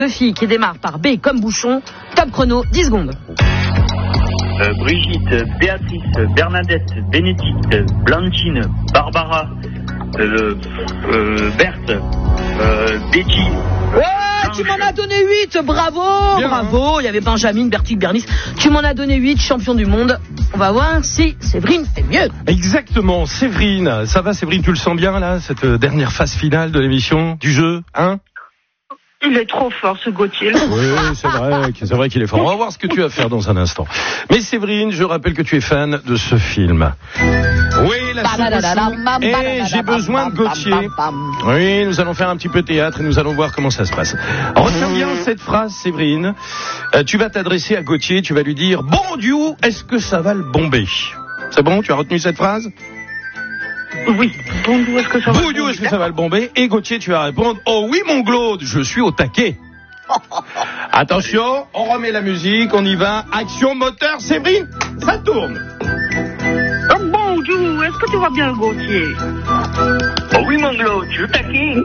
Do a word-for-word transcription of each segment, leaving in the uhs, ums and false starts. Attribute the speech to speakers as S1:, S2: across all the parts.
S1: Deux filles qui démarrent par B comme bouchon. Top chrono, dix secondes.
S2: Euh, Brigitte, Béatrice, Bernadette, Bénédicte, Blanchine, Barbara, euh, euh, Berthe, euh, Betty.
S1: Ouais, tu m'en as donné huit, bravo,
S3: Bien,
S1: bravo. Il y avait Benjamin, Bertie, Bernice. Tu m'en as donné huit, champion du monde. On va voir si Séverine fait mieux.
S3: Exactement, Séverine. Ça va, Séverine, tu le sens bien, là, cette dernière phase finale de l'émission, du jeu, hein?
S4: Il est trop fort, ce Gauthier.
S3: Oui, c'est vrai, c'est vrai qu'il est fort. On va voir ce que tu vas faire dans un instant. Mais Séverine, je rappelle que tu es fan de ce film. Oui, la soupe aux choux. Et j'ai besoin de Gauthier. Oui, nous allons faire un petit peu théâtre et nous allons voir comment ça se passe. Retiens bien cette phrase, Séverine. Euh, tu vas t'adresser à Gauthier, tu vas lui dire « Bon Dieu, est-ce que ça va le bomber ?» C'est bon, tu as retenu cette phrase ?
S4: Oui. Bon Dieu, est-ce que ça va
S3: Bon Dieu, est-ce que ça va le bomber ? Et Gauthier, tu vas répondre « Oh oui, mon Claude, je suis au taquet. » Attention, on remet la musique, on y va. Action moteur, Séverine, ça tourne.
S4: Oh, bon Dieu, est-ce que tu vas bien, Gauthier?
S2: Oh oui, mon Claude, je suis taqué.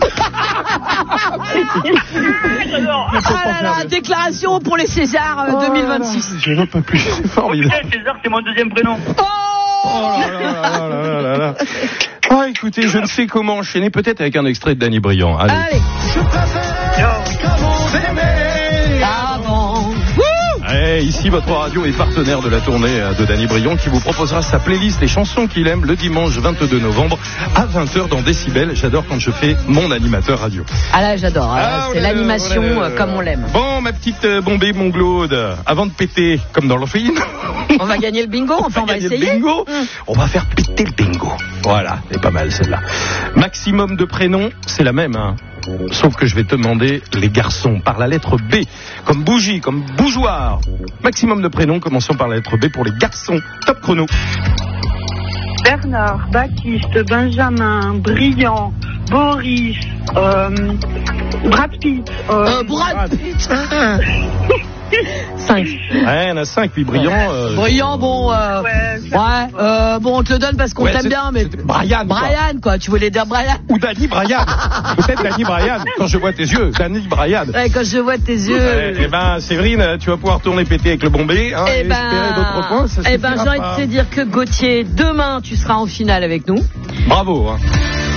S1: Ah là là, déclaration pour les Césars euh, deux mille vingt-six.
S3: Je n'en peux plus, c'est formidable.
S2: Putain, César, c'est mon deuxième prénom.
S1: Oh,
S3: Oh là là là là là là là. Oh, écoutez, je ne sais comment enchaîner, peut-être avec un extrait de Danny Briand. Allez.
S1: Allez.
S3: Je préfère comme on aimait
S1: Avant.
S3: Eh, ici, votre radio est partenaire de la tournée de Danny Briand qui vous proposera sa playlist Les chansons qu'il aime le dimanche vingt-deux novembre à vingt heures dans Décibel. J'adore quand je fais mon animateur radio.
S1: Ah là, j'adore. hein.
S3: Ah,
S1: C'est
S3: voilà,
S1: l'animation
S3: voilà.
S1: euh, comme on l'aime.
S3: Bon, ma petite euh, bombée, mon Claude, avant de péter, comme dans le film,
S1: On va gagner le bingo, enfin on va
S3: gagner le
S1: essayer.
S3: bingo, on va faire péter le bingo. Voilà, c'est pas mal celle-là. Maximum de prénoms, c'est la même, hein. Sauf que je vais te demander les garçons par la lettre B, comme bougie, comme bougeoir. Maximum de prénoms, commençons par la lettre B pour les garçons. Top chrono.
S4: Bernard, Baptiste, Benjamin, Briand, Boris, euh, Brad Pitt. Euh,
S1: Euh, Brad Pitt. cinq.
S3: Ouais, il y en a cinq, puis brillant. Euh,
S1: Brillant, bon, euh,
S4: Ouais,
S1: ouais, euh, bon, on te le donne parce qu'on
S3: Ouais,
S1: t'aime
S3: c'est-
S1: bien, mais
S3: c'est Brian, quoi.
S1: Brian, quoi. Tu voulais dire Brian?
S3: Ou Danny Brian. Peut-être Danny Brian. Quand je vois tes yeux, Danny Brian.
S1: Ouais, quand je vois tes yeux.
S3: Eh eh ben, Séverine, tu vas pouvoir tourner péter avec le bombé, hein, et
S1: Eh ben,
S3: espérer d'autres points. Ça
S1: eh ben,
S3: suffira
S1: j'ai envie
S3: pas.
S1: de te dire que Gauthier, demain, tu seras en finale avec nous.
S3: Bravo, hein.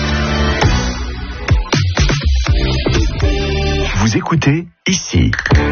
S5: Vous écoutez ici.